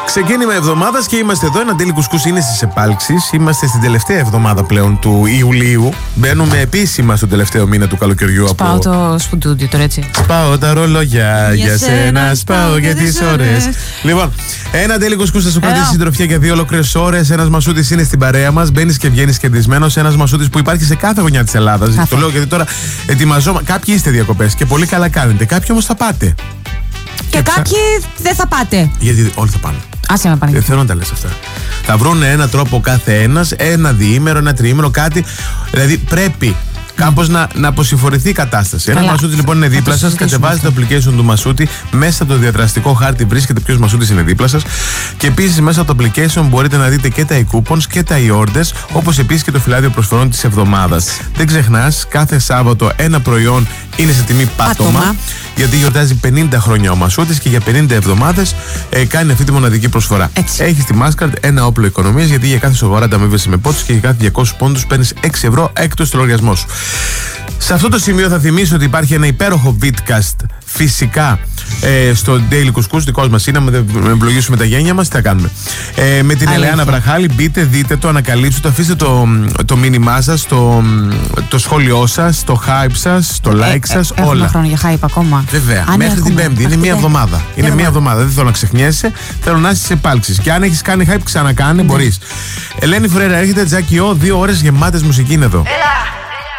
Ξεκίνημα εβδομάδας και είμαστε εδώ. Ένα τέλει κουσκούς είναι στις επάλξεις. Είμαστε στην τελευταία εβδομάδα πλέον του Ιουλίου. Μπαίνουμε επίσημα στο τελευταίο μήνα του καλοκαιριού. Σπάω το σπουντούδιο τώρα, έτσι. Σπάω τα ρολόγια για σένα, σπάω για τις ώρες. Λοιπόν, ένα τέλει κουσκούς θα σου κρατήσει συντροφιά για 2 ολόκληρες ώρες. Ένας Μασούτης είναι στην παρέα μας. Μπαίνεις και βγαίνεις κερδισμένος. Ένας Μασούτης που υπάρχει σε κάθε γωνιά της Ελλάδας. Το λέω γιατί τώρα ετοιμαζόμαστε. Κάποιοι είστε διακοπές και πολύ καλά κάνετε. Κάποιοι όμως θα πάτε. Και κάποιοι δεν θα πάτε. Γιατί όλοι θα πάνε. Άσε με πάνε. Δεν θέλω να τα λες αυτά. Θα βρουν έναν τρόπο κάθε ένας, ένα διήμερο, ένα τριήμερο, κάτι. Δηλαδή πρέπει κάπως να αποσυμφορηθεί η κατάσταση. Ένα Μασούτη λοιπόν είναι δίπλα σας. Κατεβάζετε το application του Μασούτη. Μέσα από το διαδραστικό χάρτη βρίσκεται ποιος Μασούτης είναι δίπλα σας. Και επίσης μέσα από το application μπορείτε να δείτε και τα e-coupons και τα e-orders. Όπως επίσης και το φυλάδιο προσφορών της εβδομάδας. Δεν ξεχνάς, κάθε Σάββατο ένα προϊόν είναι σε τιμή πάτωμα. Γιατί γιορτάζει 50 χρόνια ο Μασούτης και για 50 εβδομάδες κάνει αυτή τη μοναδική προσφορά. Έχει στη Mastercard ένα όπλο οικονομίας, γιατί για κάθε σοβαρά ανταμείβεσαι με πόντους και για κάθε 200 πόντους παίρνεις 6 ευρώ έκτος στο λογαριασμό σου. Σε αυτό το σημείο θα θυμίσω ότι υπάρχει ένα υπέροχο vidcast φυσικά στο Daily Couscous, δικός μας είναι, να εμπλογίσουμε τα γένια μας, τι θα κάνουμε. Με την Ελεάνα Βραχάλη, μπείτε, δείτε το, ανακαλύψτε το, αφήστε το μήνυμά σας, το σχόλιο σας, το hype σας, το like σας, όλα. Έχουμε χρόνο για hype ακόμα. Βέβαια, μέχρι την Πέμπτη, είναι μία εβδομάδα. Είναι μία εβδομάδα, δεν θέλω να ξεχνιέσαι, θέλω να είσαι σε επάλξεις. Και αν έχεις κάνει hype, ξανακάνε, μπορείς. Ελένη Φρέρα έρχεται, Τζάκι Ο, 2 ώρες γεμάτες μουσική είναι εδώ.